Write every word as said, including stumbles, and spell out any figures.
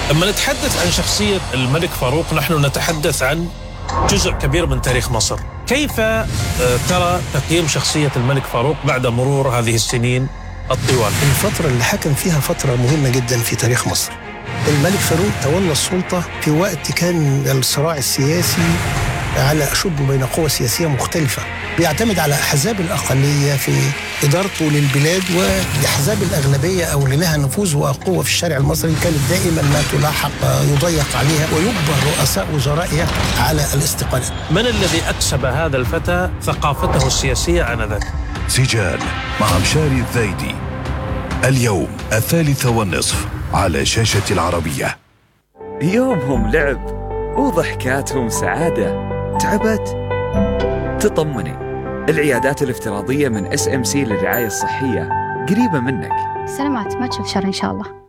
لما نتحدث عن شخصية الملك فاروق نحن نتحدث عن جزء كبير من تاريخ مصر. كيف ترى تقييم شخصية الملك فاروق بعد مرور هذه السنين الطوال؟ الفترة اللي حكم فيها فترة مهمة جدا في تاريخ مصر. الملك فاروق تولى السلطة في وقت كان الصراع السياسي على أشد بين قوى سياسية مختلفة، بيعتمد على أحزاب الأقلية في إدارته للبلاد، والأحزاب الأغلبية أو اللي لها نفوذ وقوة في الشارع المصري كانت دائما ما تلاحق يضيق عليها ويجبر رؤساء وزرائها على الاستقالة. من الذي أكسب هذا الفتى ثقافته السياسية آنذاك؟ سجال مع مشاري الذايدي اليوم الثالثة والنصف على شاشة العربية. يومهم لعب وضحكاتهم سعادة. تعبت؟ تطمني، العيادات الافتراضية من اس ام سي للرعاية الصحية قريبة منك. سلامات، ما تشوف شر إن شاء الله.